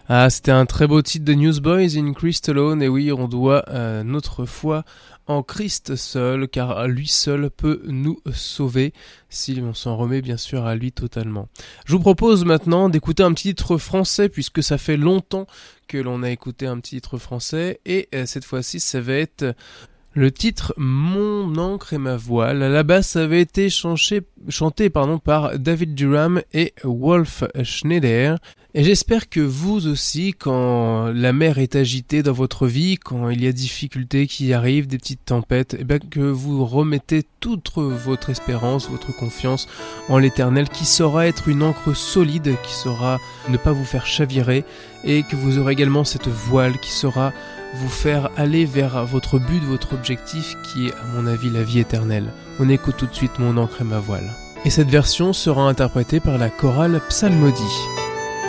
Ah, c'était un très beau titre de Newsboys in Christ Alone, et oui, on doit notre foi en Christ seul, car lui seul peut nous sauver, si on s'en remet bien sûr à lui totalement. Je vous propose maintenant d'écouter un petit titre français, puisque ça fait longtemps que l'on a écouté un petit titre français, et cette fois-ci ça va être le titre Mon encre et ma voile. À la base, ça avait été chanté par David Durham et Wolf Schneider. Et j'espère que vous aussi, quand la mer est agitée dans votre vie, quand il y a difficultés qui arrivent, des petites tempêtes, que vous remettez toute votre espérance, votre confiance en l'Éternel, qui saura être une ancre solide, qui saura ne pas vous faire chavirer, et que vous aurez également cette voile qui saura vous faire aller vers votre but, votre objectif, qui est à mon avis la vie éternelle. On écoute tout de suite Mon encre et ma voile. Et cette version sera interprétée par la chorale Psalmodie.